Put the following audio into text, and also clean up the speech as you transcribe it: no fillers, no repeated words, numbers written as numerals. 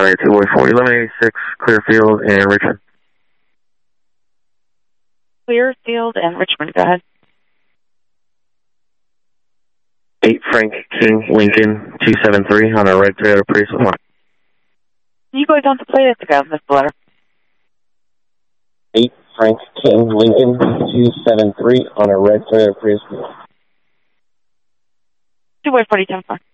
runway 2-way 4, 1186, Clearfield and Richmond. Clearfield and Richmond, go ahead. 8 Frank King Lincoln 273 on a red Toyota Prius with 1. You guys on the plate at the go, Mr. Letter. 8 Frank King Lincoln 273 on a red Toyota Prius with 1. 2-way 40, 10-4.